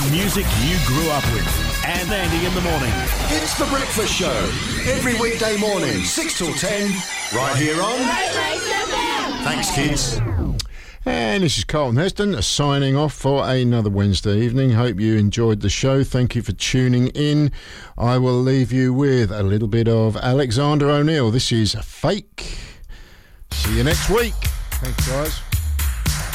music you grew up with. And Andy in the morning. It's The Breakfast Show. Every weekday morning, 6 till 10, right here on... Thanks, kids. And this is Carlton Heston signing off for another Wednesday evening. Hope you enjoyed the show. Thank you for tuning in. I will leave you with a little bit of Alexander O'Neill. This is Fake. See you next week. Thanks, guys.